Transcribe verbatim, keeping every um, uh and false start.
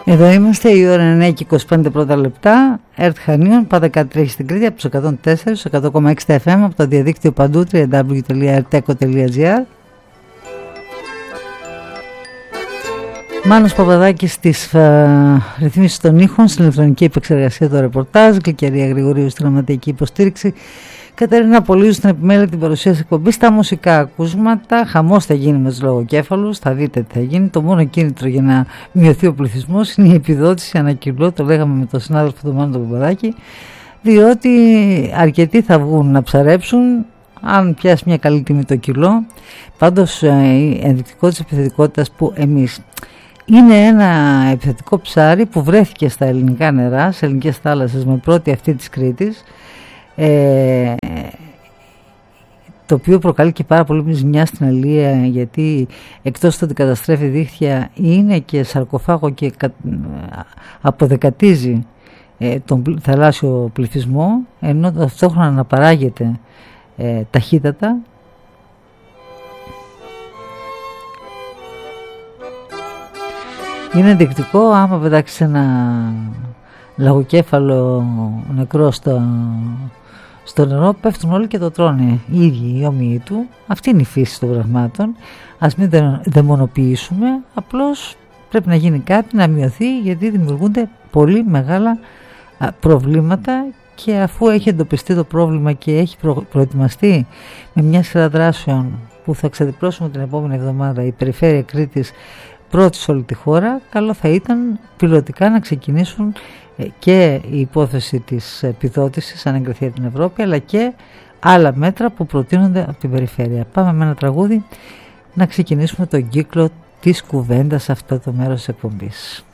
Εδώ είμαστε, η ώρα είναι εννιά και είκοσι πέντε πρώτα λεπτά. ΕΡΤ Χανίων, πάντα κάτι τρέχει στην Κρήτη από τους εκατόν τέσσερα, στους εκατό κόμμα έξι εφ εμ, από το διαδίκτυο παντού, double-u double-u double-u τελεία ερτέκο τελεία τζι άρ. Μάνος Παπαδάκης στις uh, ρυθμίσεις των ήχων, στην ηλεκτρονική επεξεργασία του ρεπορτάζ, Γλυκερία Γρηγορίου στην γραμματική υποστήριξη, Κατερίνα Πολύζου στην επιμέλεια την παρουσίαση εκπομπής. Στα μουσικά ακούσματα, χαμός θα γίνει με τους λογοκέφαλους, θα δείτε τι θα γίνει. Το μόνο κίνητρο για να μειωθεί ο πληθυσμός είναι η επιδότηση ανακυλώ, το λέγαμε με τον συνάδελφο του Μάνο τον Παπαδάκη, διότι αρκετοί θα βγουν να ψαρέψουν αν πιάσει μια καλή τιμή το κιλό. Πάντως η ενδεικτικό της επιθετικότητας που εμείς είναι ένα επιθετικό ψάρι που βρέθηκε στα ελληνικά νερά, σε ελληνικές θάλασσες, με πρώτη αυτή της Κρήτης, ε, το οποίο προκαλεί και πάρα πολύ ζημιά στην αλία, γιατί εκτός του ότι καταστρέφει δίχτυα είναι και σαρκοφάγο και αποδεκατίζει ε, τον θαλάσσιο πληθυσμό, ενώ ταυτόχρονα αναπαράγεται ε, ταχύτατα. Είναι ενδεικτικό άμα πετάξει ένα λαγοκέφαλο νεκρό στο, στο νερό, πέφτουν όλοι και το τρώνε οι ίδιοι οι όμοιοι του. Αυτή είναι η φύση των πραγμάτων. Ας μην δαιμονοποιήσουμε, απλώς πρέπει να γίνει κάτι, να μειωθεί, γιατί δημιουργούνται πολύ μεγάλα προβλήματα, και αφού έχει εντοπιστεί το πρόβλημα και έχει προ, προετοιμαστεί με μια σειρά δράσεων που θα ξεδιπλώσουμε την επόμενη εβδομάδα η Περιφέρεια Κρήτης πρώτη σε όλη τη χώρα, καλό θα ήταν πιλωτικά να ξεκινήσουν και η υπόθεση της επιδότησης αν εγκριθεί από την Ευρώπη, αλλά και άλλα μέτρα που προτείνονται από την Περιφέρεια. Πάμε με ένα τραγούδι να ξεκινήσουμε τον κύκλο της κουβέντας σε αυτό το μέρος της εκπομπής.